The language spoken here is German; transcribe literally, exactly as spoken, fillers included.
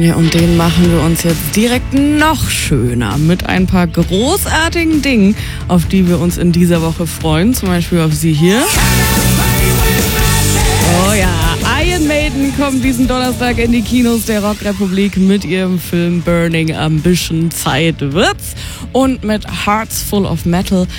Ja, und den machen wir uns jetzt direkt noch schöner mit ein paar großartigen Dingen, auf die wir uns in dieser Woche freuen. Zum Beispiel auf sie hier. Oh ja, Iron Maiden kommt diesen Donnerstag in die Kinos der Rockrepublik mit ihrem Film Burning Ambition. Zeit wird's. Und mit Hearts Full of Metal